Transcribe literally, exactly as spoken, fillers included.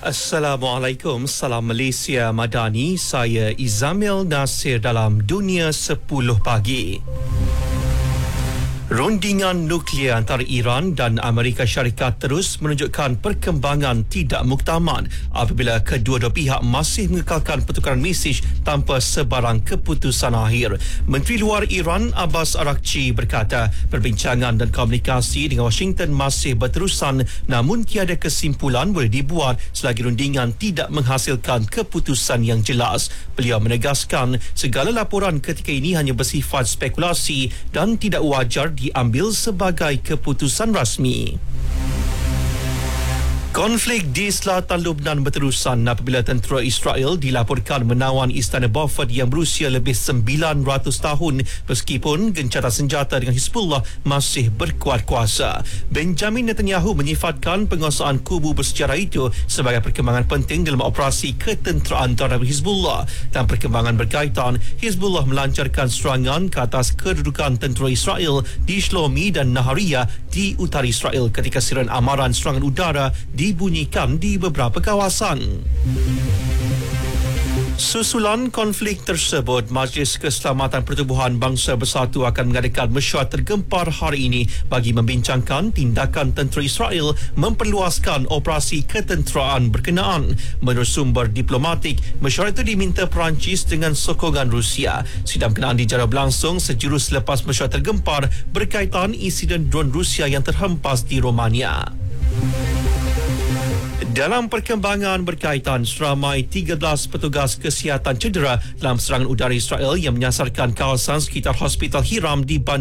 Assalamualaikum, salam Malaysia Madani. Saya Izamil Nasir dalam Dunia sepuluh Pagi. Rundingan nuklear antara Iran dan Amerika Syarikat terus menunjukkan perkembangan tidak muktamad apabila kedua-dua pihak masih mengekalkan pertukaran mesej tanpa sebarang keputusan akhir. Menteri Luar Iran Abbas Araghchi berkata perbincangan dan komunikasi dengan Washington masih berterusan, namun tiada kesimpulan boleh dibuat selagi rundingan tidak menghasilkan keputusan yang jelas. Beliau menegaskan segala laporan ketika ini hanya bersifat spekulasi dan tidak wajar diambil sebagai keputusan rasmi. Konflik di selatan Lubnan berterusan apabila tentera Israel dilaporkan menawan Istana Beaufort yang berusia lebih sembilan ratus tahun meskipun gencatan senjata dengan Hizbullah masih berkuat kuasa. Benjamin Netanyahu menyifatkan penguasaan kubu bersejarah itu sebagai perkembangan penting dalam operasi ketenteraan terhadap Hizbullah. Dan perkembangan berkaitan, Hizbullah melancarkan serangan ke atas kedudukan tentera Israel di Shlomi dan Nahariya di utara Israel ketika siren amaran serangan udara di dibunyikan di beberapa kawasan. Susulan konflik tersebut, Majlis Keselamatan Pertubuhan Bangsa Bersatu akan mengadakan mesyuarat tergempar hari ini bagi membincangkan tindakan tentera Israel memperluaskan operasi ketenteraan berkenaan. Menurut sumber diplomatik, mesyuarat itu diminta Perancis dengan sokongan Rusia. Sidang berkenaan dijarah berlangsung sejurus selepas mesyuarat tergempar berkaitan insiden dron Rusia yang terhempas di Romania. Dalam perkembangan berkaitan, seramai tiga belas petugas kesihatan cedera dalam serangan udara Israel yang menyasarkan kawasan sekitar Hospital Hiram di Bandar